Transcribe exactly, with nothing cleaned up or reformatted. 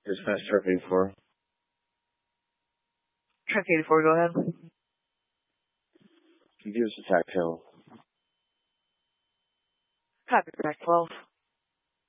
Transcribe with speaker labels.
Speaker 1: Dispatch truck eighty-four.
Speaker 2: Truck eighty-four, go ahead.
Speaker 1: Can you give us a tack tail?
Speaker 2: Copy, track twelve.